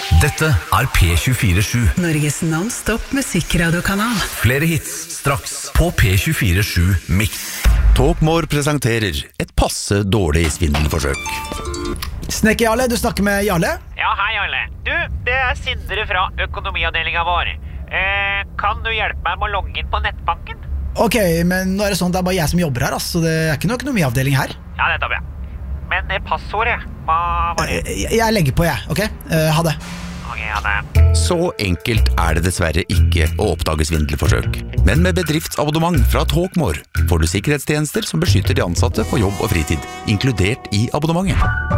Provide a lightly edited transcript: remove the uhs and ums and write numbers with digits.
Dette P24-7. Norges non-stop musikkradiokanal. Flere hits straks på P24-7 Mix. Talkmore presenterer et passe dårlig svindelforsøk. Snekker Jarle, du snakker med Jarle? Ja, hei Jarle. Du, det Sindre fra økonomiavdelingen vår. Kan du hjelpe meg med å logge inn på nettbanken? Ok, men nå det sånn at det bare jeg som jobber her, så det ikke noe økonomiavdeling her. Ja, nettopp, ja. Men det passordet, hva var det? Jeg legger på, ok? Ha det. Ok, ha det. Så enkelt det dessverre ikke å oppdage svindelforsøk. Men med bedriftsabonnement fra Talkmore får du sikkerhetstjenester som beskytter de ansatte på jobb og fritid, inkludert i abonnementet.